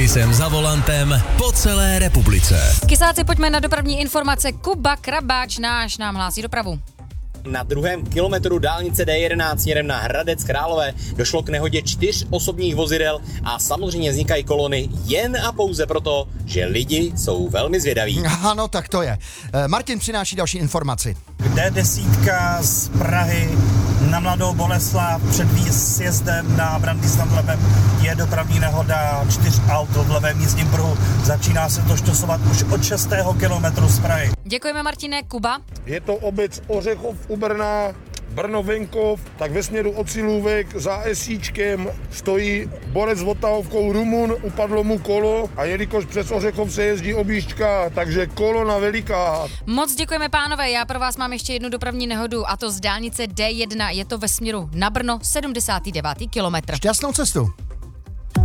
Taky jsem za volantem po celé republice. Kysáci, pojďme na dopravní informace. Kuba Krabáč nám hlásí dopravu. Na 2. kilometru dálnice D11 směrem na Hradec Králové došlo k nehodě 4 osobních vozidel a samozřejmě vznikají kolony jen a pouze proto, že lidi jsou velmi zvědaví. Ano, tak to je. Martin přináší další informaci. D10 z Prahy na Mladou Boleslav před sjezdem na Brandýs nad Labem je dopravní nehoda 4 aut v levém jízdním pruhu. Začíná se to štosovat už od 6. kilometru z Prahy. Děkujeme, Martine. Kuba? Je to obec Ořechov u Brna, Brno-Venkov, tak ve směru od Silůvek za Esíčkem stojí borec s odtahovkou Rumun, upadlo mu kolo a jelikož přes Ořechov se jezdí objížďka, takže kolona veliká. Moc děkujeme, pánové. Já pro vás mám ještě jednu dopravní nehodu a to z dálnice D1. Je to ve směru na Brno, 79. kilometr. Šťastnou cestu.